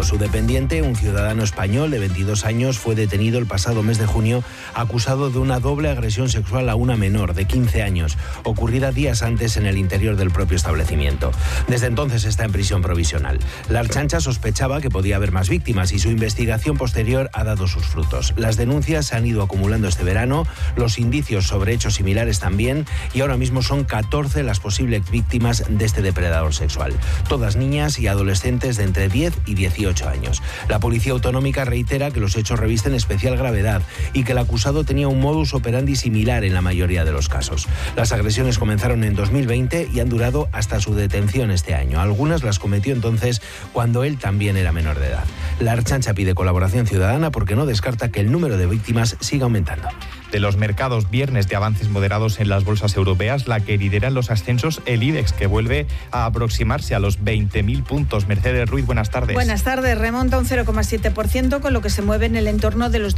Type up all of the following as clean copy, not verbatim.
Su dependiente, un ciudadano español de 22 años, fue detenido el pasado mes de junio acusado de una doble agresión sexual a una menor de 15 años, ocurrida días antes en el interior del propio establecimiento. Desde entonces está en prisión provisional. La Ertzaintza sospechaba que podía haber más víctimas y su investigación posterior ha dado sus frutos. Las denuncias se han ido acumulando este verano, los indicios sobre hechos similares también, y ahora mismo son 14 las posibles víctimas de este depredador sexual. Todas niñas y adolescentes de entre 10 y 18 años. La Policía Autonómica reitera que los hechos revisten especial gravedad y que el acusado tenía un modus operandi similar en la mayoría de los casos. Las agresiones comenzaron en 2020 y han durado hasta su detención este año. Algunas las cometió entonces cuando él también era menor de edad. La Ertzaintza pide colaboración ciudadana porque no descarta que el número de víctimas siga aumentando. De los mercados, viernes de avances moderados en las bolsas europeas, la que lidera en los ascensos, el IBEX, que vuelve a aproximarse a los 20.000 puntos. Mercedes Ruiz, buenas tardes. Buenas tardes, remonta un 0,7%, con lo que se mueve en el entorno de los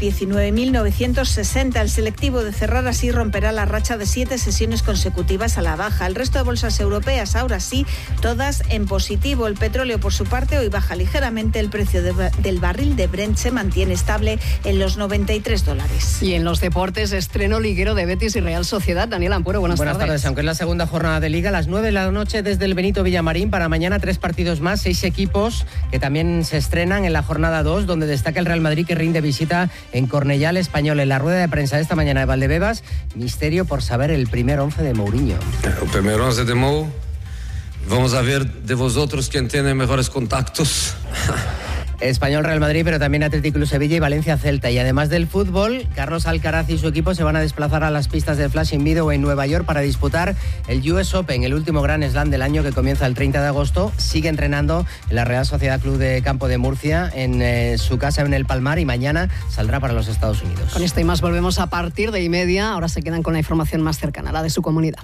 19.960. El selectivo de cerrar así romperá la racha de 7 sesiones consecutivas a la baja. El resto de bolsas europeas, ahora sí, todas en positivo. El petróleo, por su parte, hoy baja ligeramente. El precio del barril de Brent se mantiene estable en los $93. Y en los deportes, estreno liguero de Betis y Real Sociedad. Daniel Ampuero, buenas tardes. Aunque es la segunda jornada de Liga, a las 9 de la noche desde el Benito Villamarín. Para mañana 3 partidos más, 6 equipos que también se estrenan en la jornada 2, donde destaca el Real Madrid, que rinde visita en Cornellá al Español. En la rueda de prensa de esta mañana de Valdebebas, misterio por saber el primer 11 de Mourinho. El primer 11 de Mou. Vamos a ver de vosotros quién tiene mejores contactos. Español, Real Madrid, pero también Athletic Club Sevilla y Valencia Celta. Y además del fútbol, Carlos Alcaraz y su equipo se van a desplazar a las pistas del Flushing Meadows en Nueva York para disputar el US Open, el último Grand Slam del año, que comienza el 30 de agosto. Sigue entrenando en la Real Sociedad Club de Campo de Murcia, en su casa en el Palmar, y mañana saldrá para los Estados Unidos. Con esto y más volvemos a partir de 1:30. Ahora se quedan con la información más cercana, la de su comunidad.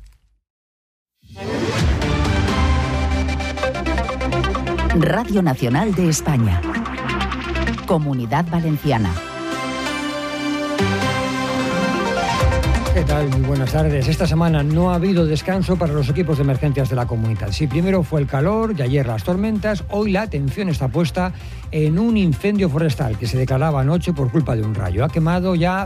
Radio Nacional de España. Comunidad Valenciana. ¿Qué tal? Muy buenas tardes. Esta semana no ha habido descanso para los equipos de emergencias de la comunidad. Sí, primero fue el calor y ayer las tormentas. Hoy la atención está puesta en un incendio forestal que se declaraba anoche por culpa de un rayo. Ha quemado ya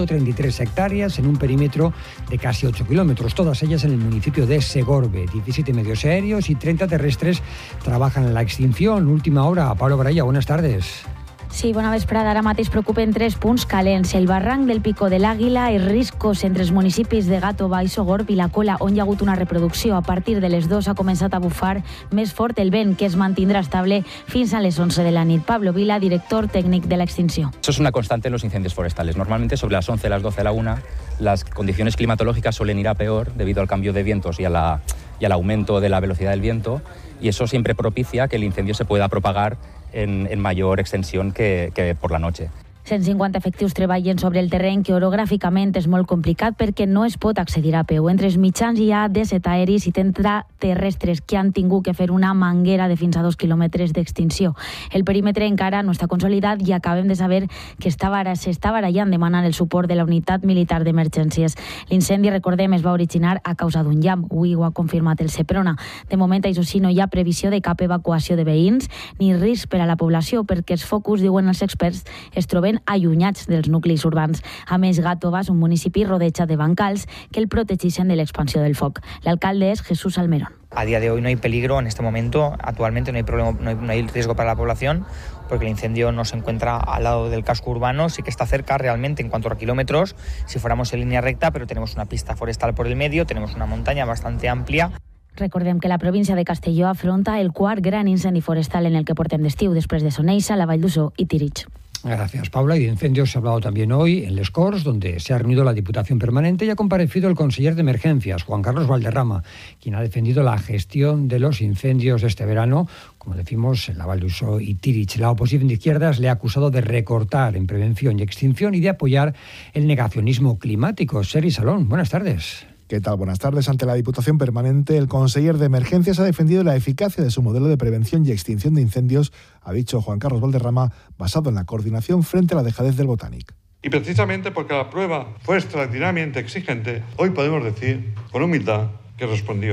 133 hectáreas en un perímetro de casi 8 kilómetros, todas ellas en el municipio de Segorbe. 17 medios aéreos y 30 terrestres trabajan en la extinción. Última hora. Pablo Baralla, buenas tardes. Sí, bona vesprada. Ara mateix preocupen 3 punts calents. El barranc del Pico de l'Àguila i riscos entre els municipis de Gàtova i Sogorb i la Cola, on hi ha hagut una reproducció. A partir de les 2 ha començat a bufar més fort el vent, que es mantindrà estable fins a les 11 de la nit. Pablo Vila, director técnico de la extinción. Eso es una constante en los incendios forestales. Normalmente sobre las 11, las 12, la 1, las condiciones climatológicas suelen ir a peor debido al cambio de vientos y al aumento de la velocidad del viento, y eso siempre propicia que el incendio se pueda propagar en mayor extensión que por la noche. 150 efectius treballen sobre el terreny, que orogràficament és molt complicat perquè no es pot accedir a peu. Entre els mitjans hi ha 17 aeris i 30 terrestres que han tingut que fer una manguera de fins a 2 quilòmetres d'extinció. El perímetre encara no està consolidat i acabem de saber que s'està barallant demanant el suport de la unitat militar d'emergències. L'incendi, recordem, es va originar a causa d'un llamp. Avui ho ha confirmat el Seprona. De moment, això sí, no hi ha previsió de cap evacuació de veïns ni risc per a la població, perquè els focus, diuen els experts, es troben allunyats dels nuclis urbans. A més, Gàtova és un municipi rodeja de bancals que el protegeixen de l'expansió del foc. L'alcalde és Jesús Almerón. A día de hoy no hay peligro en este momento. Actualmente no hay problema, no hay riesgo para la población, porque el incendio no se encuentra al lado del casco urbano. Sí que está cerca realmente en cuanto a kilómetros, si fuéramos en línea recta, pero tenemos una pista forestal por el medio, tenemos una montaña bastante amplia. Recordem que la província de Castelló afronta el quart gran incendi forestal en el que portem d'estiu, després de Soneixa, la Vall d'Uso y Tirich. Gracias, Paula. Y de incendios se ha hablado también hoy en Les Corts, donde se ha reunido la Diputación Permanente y ha comparecido el conseller de Emergencias, Juan Carlos Valderrama, quien ha defendido la gestión de los incendios de este verano, como decimos, en la Vall d'Uso y Tirich. La oposición de izquierdas le ha acusado de recortar en prevención y extinción y de apoyar el negacionismo climático. Seri Salón, buenas tardes. ¿Qué tal? Buenas tardes. Ante la Diputación Permanente, el conseller de Emergencias ha defendido la eficacia de su modelo de prevención y extinción de incendios, ha dicho Juan Carlos Valderrama, basado en la coordinación frente a la dejadez del Botanic. Y precisamente porque la prueba fue extraordinariamente exigente, hoy podemos decir con humildad que respondió.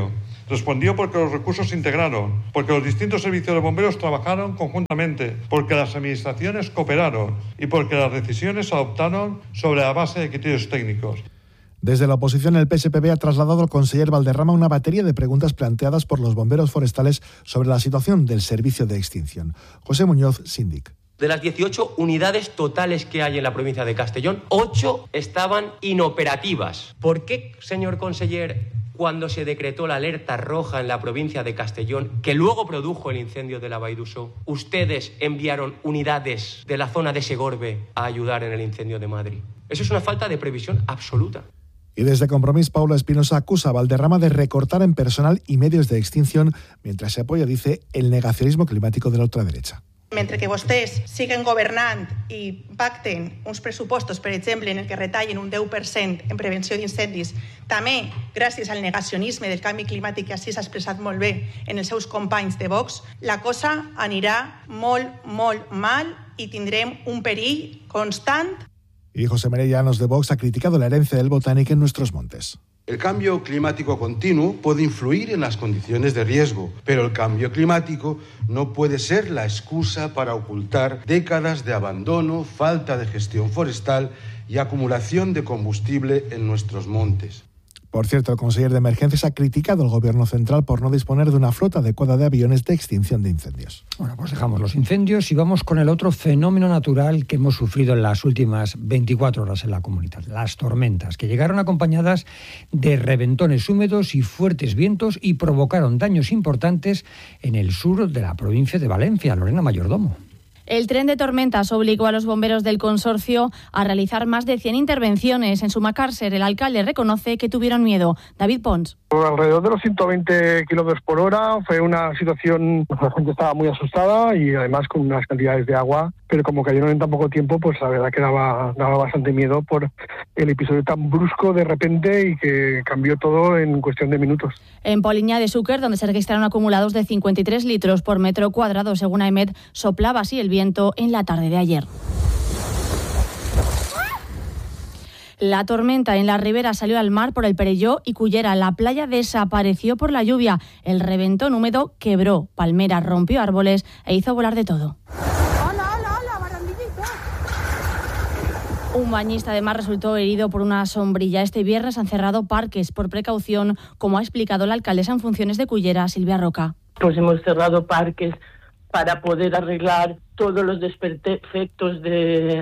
Respondió porque los recursos se integraron, porque los distintos servicios de bomberos trabajaron conjuntamente, porque las administraciones cooperaron y porque las decisiones se adoptaron sobre la base de criterios técnicos. Desde la oposición, el PSPB ha trasladado al conseller Valderrama una batería de preguntas planteadas por los bomberos forestales sobre la situación del servicio de extinción. José Muñoz, síndic. De las 18 unidades totales que hay en la provincia de Castellón, 8 estaban inoperativas. ¿Por qué, señor conseller, cuando se decretó la alerta roja en la provincia de Castellón, que luego produjo el incendio de la Vall d'Uixó, ustedes enviaron unidades de la zona de Segorbe a ayudar en el incendio de Madrid? Eso es una falta de previsión absoluta. Y desde Compromís, Paula Espinosa acusa a Valderrama de recortar en personal y medios de extinción, mientras se apoya, dice, el negacionismo climático de la ultraderecha. Mentre que vostès siguen governant i pacten uns pressupostos, per exemple, en el que retallen un 10% en prevenció d'incendis, també gràcies al negacionisme del canvi climàtic que així s'ha expressat molt bé en els seus companys de Vox, la cosa anirà molt, molt mal i tindrem un perill constant. Y José María Llanos de Vox ha criticado la herencia del Botánic en nuestros montes. El cambio climático continuo puede influir en las condiciones de riesgo, pero el cambio climático no puede ser la excusa para ocultar décadas de abandono, falta de gestión forestal y acumulación de combustible en nuestros montes. Por cierto, el conseller de Emergencias ha criticado al Gobierno central por no disponer de una flota adecuada de aviones de extinción de incendios. Bueno, pues dejamos los incendios y vamos con el otro fenómeno natural que hemos sufrido en las últimas 24 horas en la comunidad, las tormentas, que llegaron acompañadas de reventones húmedos y fuertes vientos y provocaron daños importantes en el sur de la provincia de Valencia. Lorena Mayordomo. El tren de tormentas obligó a los bomberos del consorcio a realizar más de 100 intervenciones. En Sumacàrcer, el alcalde reconoce que tuvieron miedo. David Pons. Alrededor de los 120 kilómetros por hora fue una situación, la gente estaba muy asustada y además con unas cantidades de agua, pero como cayeron en tan poco tiempo, pues la verdad que daba bastante miedo por el episodio tan brusco de repente y que cambió todo en cuestión de minutos. En Poliña de Xúquer, donde se registraron acumulados de 53 litros por metro cuadrado, según AEMET, soplaba así el viento en la tarde de ayer. La tormenta en la ribera salió al mar por el Perelló y Cullera. La playa desapareció por la lluvia. El reventón húmedo quebró palmeras, rompió árboles e hizo volar de todo. Un bañista además resultó herido por una sombrilla. Este viernes han cerrado parques por precaución, como ha explicado la alcaldesa en funciones de Cullera, Silvia Roca. Pues hemos cerrado parques para poder arreglar todos los desperfectos de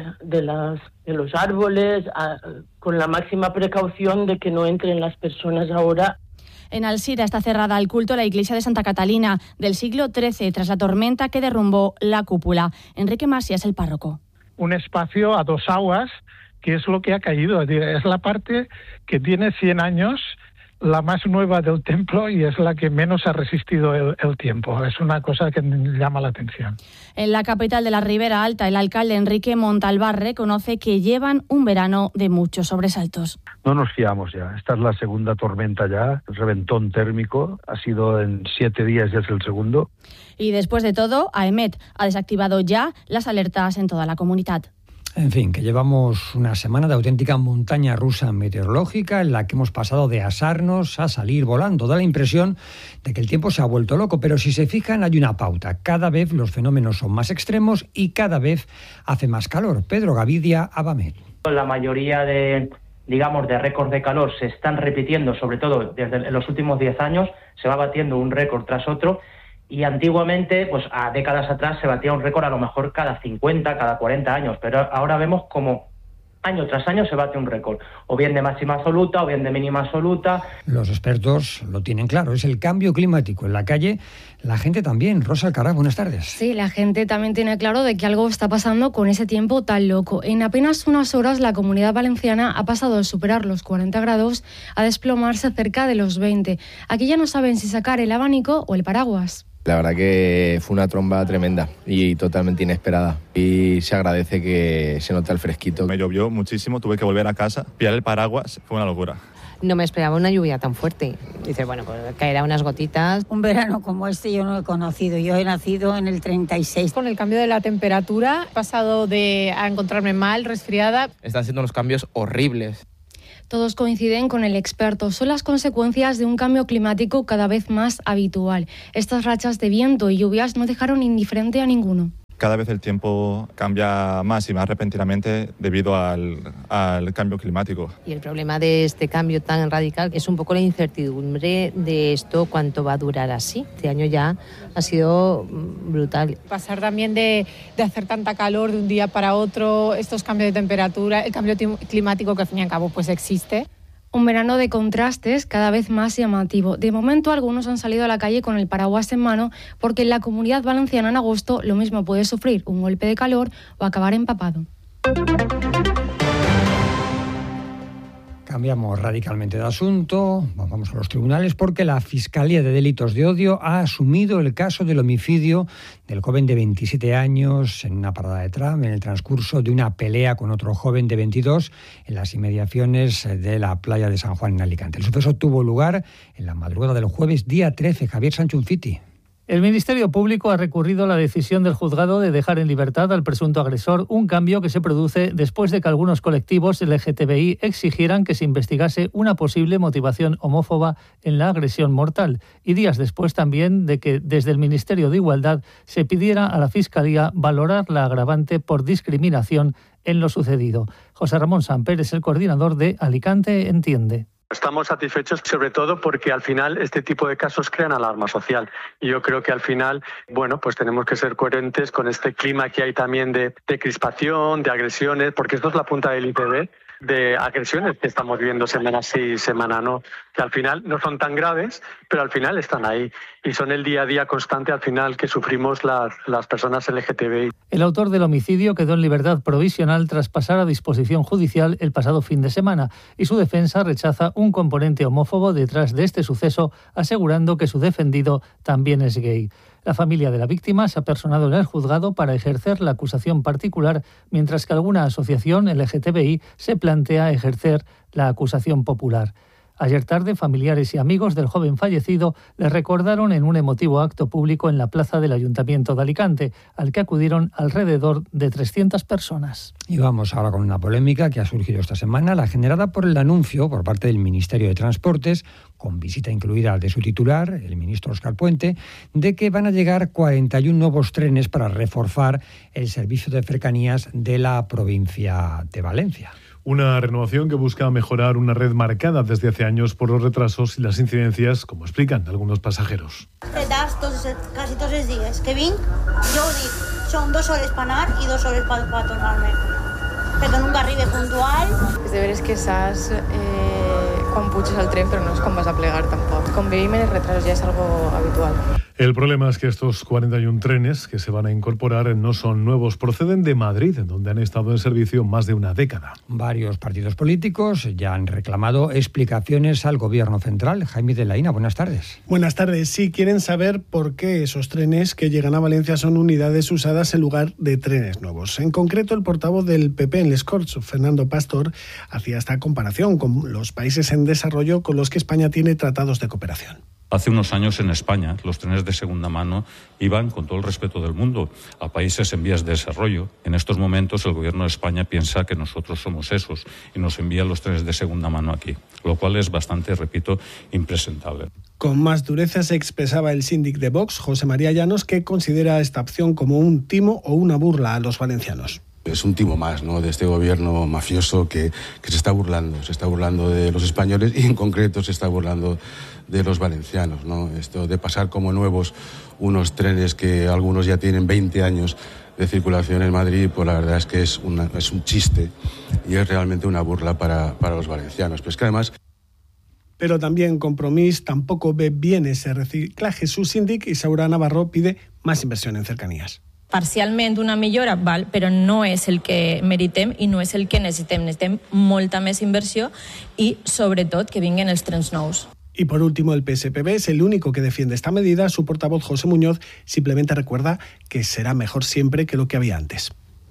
los árboles, con la máxima precaución de que no entren las personas ahora. En Alsira está cerrada al culto la iglesia de Santa Catalina del siglo XIII tras la tormenta que derrumbó la cúpula. Enrique Masía es el párroco. Un espacio a dos aguas, que es lo que ha caído. Es la parte que tiene 100 años, la más nueva del templo y es la que menos ha resistido el tiempo. Es una cosa que llama la atención. En la capital de la Ribera Alta, el alcalde Enrique Montalbán reconoce que llevan un verano de muchos sobresaltos. No nos fiamos ya. Esta es la segunda tormenta ya, el reventón térmico. Ha sido en 7 días, ya es el segundo. Y después de todo, AEMET ha desactivado ya las alertas en toda la comunidad. En fin, que llevamos una semana de auténtica montaña rusa meteorológica en la que hemos pasado de asarnos a salir volando. Da la impresión de que el tiempo se ha vuelto loco, pero si se fijan hay una pauta. Cada vez los fenómenos son más extremos y cada vez hace más calor. Pedro Gavidia, Abamet. La mayoría de récords de calor se están repitiendo, sobre todo desde los últimos 10 años, se va batiendo un récord tras otro. Y antiguamente, pues a décadas atrás, se batía un récord a lo mejor cada 50, cada 40 años, pero ahora vemos como año tras año se bate un récord, o bien de máxima absoluta o bien de mínima absoluta. Los expertos lo tienen claro, es el cambio climático. En la calle, la gente también. Rosa Alcaraz, buenas tardes. Sí, la gente también tiene claro de que algo está pasando con ese tiempo tan loco. En apenas unas horas, la Comunidad Valenciana ha pasado de superar los 40 grados a desplomarse cerca de los 20. Aquí ya no saben si sacar el abanico o el paraguas. La verdad que fue una tromba tremenda y totalmente inesperada. Y se agradece que se note el fresquito. Me llovió muchísimo, tuve que volver a casa, pillar el paraguas, fue una locura. No me esperaba una lluvia tan fuerte. Dices, bueno, pues caerá unas gotitas. Un verano como este yo no he conocido. Yo he nacido en el 36. Con el cambio de la temperatura he pasado a encontrarme mal, resfriada. Están siendo unos cambios horribles. Todos coinciden con el experto, son las consecuencias de un cambio climático cada vez más habitual. Estas rachas de viento y lluvias no dejaron indiferente a ninguno. Cada vez el tiempo cambia más y más repentinamente debido al cambio climático. Y el problema de este cambio tan radical es un poco la incertidumbre de esto, cuánto va a durar así. Este año ya ha sido brutal. Pasar también de hacer tanta calor de un día para otro, estos cambios de temperatura, el cambio climático que al fin y al cabo pues existe. Un verano de contrastes cada vez más llamativo. De momento, algunos han salido a la calle con el paraguas en mano porque en la Comunidad Valenciana en agosto lo mismo puede sufrir un golpe de calor o acabar empapado. Cambiamos radicalmente de asunto, vamos a los tribunales porque la Fiscalía de Delitos de Odio ha asumido el caso del homicidio del joven de 27 años en una parada de tram en el transcurso de una pelea con otro joven de 22 en las inmediaciones de la playa de San Juan en Alicante. El suceso tuvo lugar en la madrugada del jueves día 13. Javier Sanchunfiti. El Ministerio Público ha recurrido a la decisión del juzgado de dejar en libertad al presunto agresor, un cambio que se produce después de que algunos colectivos LGTBI exigieran que se investigase una posible motivación homófoba en la agresión mortal, y días después también de que desde el Ministerio de Igualdad se pidiera a la Fiscalía valorar la agravante por discriminación en lo sucedido. José Ramón Samper es el coordinador de Alicante Entiende. Estamos satisfechos sobre todo porque al final este tipo de casos crean alarma social y yo creo que al final, pues tenemos que ser coherentes con este clima que hay también de crispación, de agresiones, porque esto es la punta del iceberg de agresiones que estamos viendo semana sí, semana no, que al final no son tan graves, pero al final están ahí y son el día a día constante al final que sufrimos las personas LGTBI. El autor del homicidio quedó en libertad provisional tras pasar a disposición judicial el pasado fin de semana y su defensa rechaza un componente homófobo detrás de este suceso, asegurando que su defendido también es gay. La familia de la víctima se ha personado en el juzgado para ejercer la acusación particular, mientras que alguna asociación LGTBI se plantea ejercer la acusación popular. Ayer tarde, familiares y amigos del joven fallecido le recordaron en un emotivo acto público en la plaza del Ayuntamiento de Alicante, al que acudieron alrededor de 300 personas. Y vamos ahora con una polémica que ha surgido esta semana, la generada por el anuncio por parte del Ministerio de Transportes, con visita incluida de su titular, el ministro Óscar Puente, de que van a llegar 41 nuevos trenes para reforzar el servicio de cercanías de la provincia de Valencia. Una renovación que busca mejorar una red marcada desde hace años por los retrasos y las incidencias, como explican algunos pasajeros. Casi tots els dies que vinc, jo ho dic, són 2 hores per anar i 2 hores per tornar-me. Perquè nunca arribe puntual. És de veres que saps quan puges al tren, però no és quan vas a plegar tampoc. Com vivim en els retrasos ja és algo habitual. El problema es que estos 41 trenes que se van a incorporar no son nuevos, proceden de Madrid, donde han estado en servicio más de una década. Varios partidos políticos ya han reclamado explicaciones al Gobierno central. Jaime de la Ina, buenas tardes. Buenas tardes. Sí, quieren saber por qué esos trenes que llegan a Valencia son unidades usadas en lugar de trenes nuevos. En concreto, el portavoz del PP en Les Corts, Fernando Pastor, hacía esta comparación con los países en desarrollo con los que España tiene tratados de cooperación. Hace unos años en España los trenes de segunda mano iban, con todo el respeto del mundo, a países en vías de desarrollo. En estos momentos el Gobierno de España piensa que nosotros somos esos y nos envía los trenes de segunda mano aquí, lo cual es bastante, repito, impresentable. Con más dureza se expresaba el síndic de Vox, José María Llanos, que considera esta opción como un timo o una burla a los valencianos. Es un timo más, ¿no?, de este gobierno mafioso que se está burlando de los españoles y en concreto se está burlando de los valencianos, ¿no? Esto de pasar como nuevos unos trenes que algunos ya tienen 20 años de circulación en Madrid, pues la verdad es que es un chiste y es realmente una burla para los valencianos. Pero es que además... Pero también Compromís tampoco ve bien ese reciclaje. Su síndic, Isaura Navarro, pide más inversión en cercanías. Parcialment una millora, val, però no és el que meritem i no és el que necessitem. Necessitem molta més inversió i, sobretot, que vinguin els trens nous. Y por último, el PSPB es el único que defiende esta medida. Su portavoz, José Muñoz, simplemente recuerda que será mejor siempre que lo que había antes.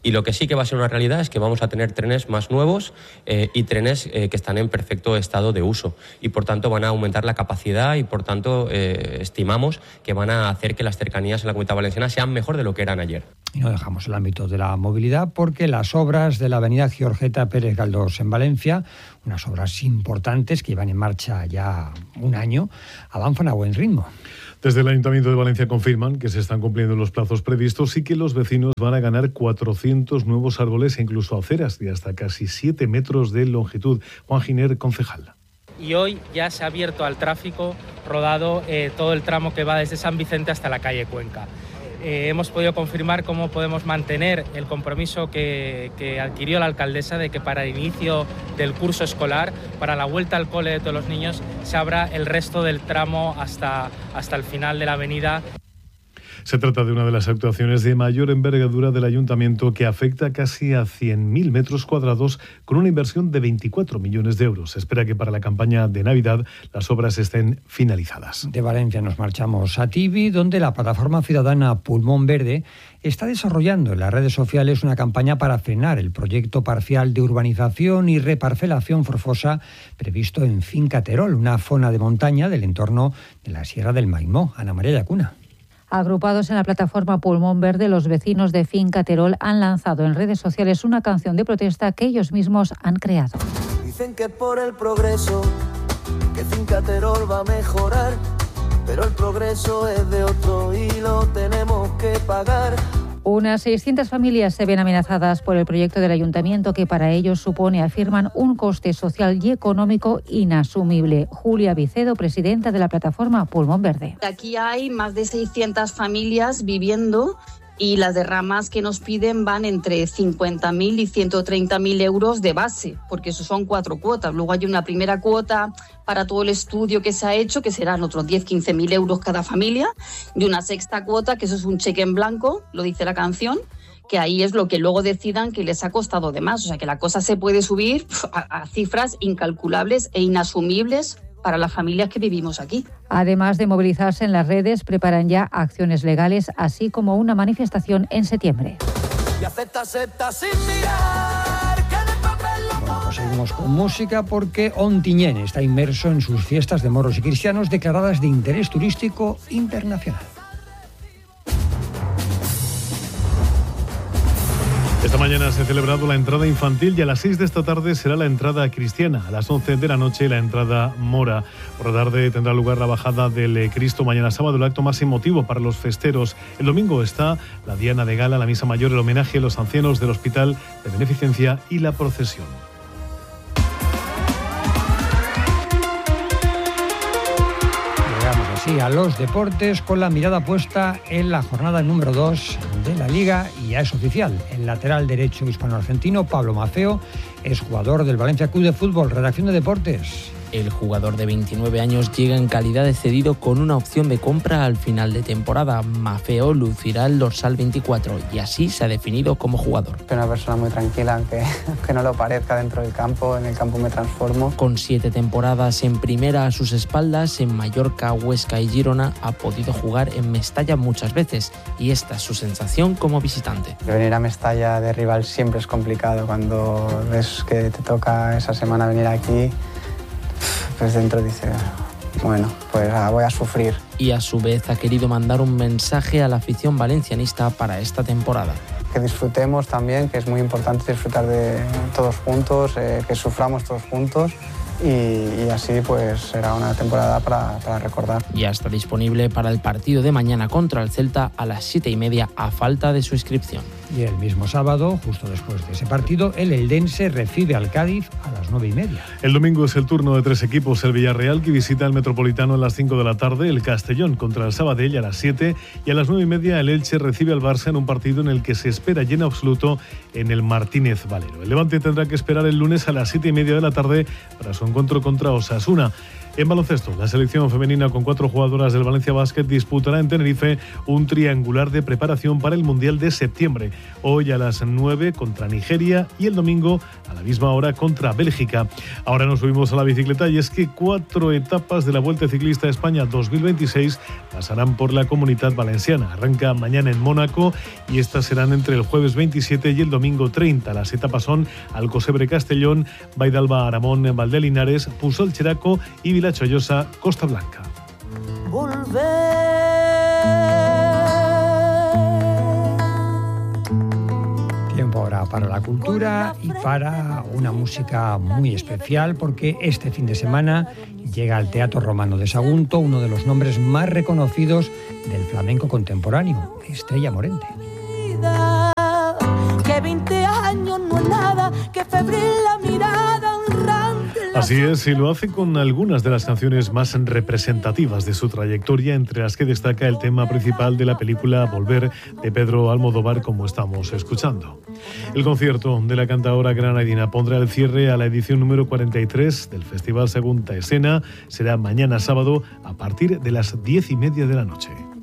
Y lo que sí que va a ser una realidad es que vamos a tener trenes más nuevos y trenes que están en perfecto estado de uso. Y por tanto van a aumentar la capacidad y por tanto estimamos que van a hacer que las cercanías en la Comunidad Valenciana sean mejor de lo que eran ayer. Y no dejamos el ámbito de la movilidad porque las obras de la avenida Giorgeta Pérez Galdós en Valencia, unas obras importantes que llevan en marcha ya un año, avanzan a buen ritmo. Desde el Ayuntamiento de Valencia confirman que se están cumpliendo los plazos previstos y que los vecinos van a ganar 400 nuevos árboles e incluso aceras de hasta casi 7 metros de longitud. Juan Giner, concejal. Y hoy ya se ha abierto al tráfico rodado todo el tramo que va desde San Vicente hasta la calle Cuenca. Hemos podido confirmar cómo podemos mantener el compromiso que adquirió la alcaldesa de que para el inicio del curso escolar, para la vuelta al cole de todos los niños, se abra el resto del tramo hasta el final de la avenida. Se trata de una de las actuaciones de mayor envergadura del Ayuntamiento que afecta casi a 100.000 metros cuadrados con una inversión de 24 millones de euros. Se espera que para la campaña de Navidad las obras estén finalizadas. De Valencia nos marchamos a Tibi, donde la plataforma ciudadana Pulmón Verde está desarrollando en las redes sociales una campaña para frenar el proyecto parcial de urbanización y reparcelación forzosa previsto en Finca Terol, una zona de montaña del entorno de la Sierra del Maimó. Ana María Llacuna. Agrupados en la plataforma Pulmón Verde, los vecinos de Finca Terol han lanzado en redes sociales una canción de protesta que ellos mismos han creado. Dicen que por el progreso, que Finca Terol va a mejorar, pero el progreso es de otro y lo tenemos que pagar. Unas 600 familias se ven amenazadas por el proyecto del ayuntamiento que para ellos supone, afirman, un coste social y económico inasumible. Julia Vicedo, presidenta de la plataforma Pulmón Verde. Aquí hay más de 600 familias viviendo y las derramas que nos piden van entre 50.000 y 130.000 euros de base, porque eso son 4 cuotas. Luego hay una primera cuota para todo el estudio que se ha hecho, que serán otros 10-15.000 euros cada familia, y una sexta cuota, que eso es un cheque en blanco, lo dice la canción, que ahí es lo que luego decidan que les ha costado de más. O sea que la cosa se puede subir a cifras incalculables e inasumibles para las familias que vivimos aquí. Además de movilizarse en las redes, preparan ya acciones legales, así como una manifestación en septiembre. Y acepta sin mirar, que de papel lo... Bueno, pues seguimos con música porque Ontinyent está inmerso en sus fiestas de moros y cristianos declaradas de interés turístico internacional. Esta mañana se ha celebrado la entrada infantil y a las 6 de esta tarde será la entrada cristiana. A las 11 de la noche la entrada mora. Por la tarde tendrá lugar la bajada del Cristo. Mañana sábado el acto más emotivo para los festeros. El domingo está la diana de gala, la misa mayor, el homenaje a los ancianos del Hospital de Beneficencia y la procesión. Sí, a los deportes con la mirada puesta en la jornada número 2 de la Liga y ya es oficial. El lateral derecho hispano-argentino Pablo Maffeo es jugador del Valencia Club de Fútbol. Redacción de Deportes. El jugador de 29 años llega en calidad de cedido con una opción de compra al final de temporada. Maffeo lucirá el dorsal 24 y así se ha definido como jugador. Soy una persona muy tranquila, aunque no lo parezca dentro del campo. En el campo me transformo. Con 7 temporadas en primera a sus espaldas, en Mallorca, Huesca y Girona, ha podido jugar en Mestalla muchas veces y esta es su sensación como visitante. Venir a Mestalla de rival siempre es complicado. Cuando ves que te toca esa semana venir aquí, pues dentro dice, bueno, pues voy a sufrir. Y a su vez ha querido mandar un mensaje a la afición valencianista para esta temporada. Que disfrutemos también, que es muy importante disfrutar de todos juntos, que suframos todos juntos y así pues será una temporada para recordar. Ya está disponible para el partido de mañana contra el Celta a las 7:30 a falta de su inscripción. Y el mismo sábado, justo después de ese partido, el Eldense recibe al Cádiz a las 9:30. El domingo es el turno de 3 equipos. El Villarreal, que visita el Metropolitano a las 5 de la tarde, el Castellón contra el Sabadell a las 7 y a las 9:30 el Elche recibe al Barça en un partido en el que se espera lleno absoluto en el Martínez Valero. El Levante tendrá que esperar el lunes a las 7:30 de la tarde para su encuentro contra Osasuna. En baloncesto, la selección femenina con 4 jugadoras del Valencia Basket disputará en Tenerife un triangular de preparación para el Mundial de septiembre. Hoy a las 9 contra Nigeria y el domingo a la misma hora contra Bélgica. Ahora nos subimos a la bicicleta y es que 4 etapas de la Vuelta Ciclista a España 2026 pasarán por la Comunidad Valenciana. Arranca mañana en Mónaco y estas serán entre el jueves 27 y el domingo 30. Las etapas son Alcocebre-Castellón, Baidalba, Aramón, Valdelinares, Pusol, Cheraco y Vilachollosa, Costa Blanca. Tiempo ahora para la cultura y para una música muy especial, porque este fin de semana llega al Teatro Romano de Sagunto uno de los nombres más reconocidos del flamenco contemporáneo, Estrella Morente. Que 20 años no es nada, que febril la mirada. Así es, y lo hace con algunas de las canciones más representativas de su trayectoria, entre las que destaca el tema principal de la película Volver, de Pedro Almodóvar, como estamos escuchando. El concierto de la cantaora granadina pondrá el cierre a la edición número 43 del Festival Segunda Escena. Será mañana sábado a partir de las 10:30 de la noche.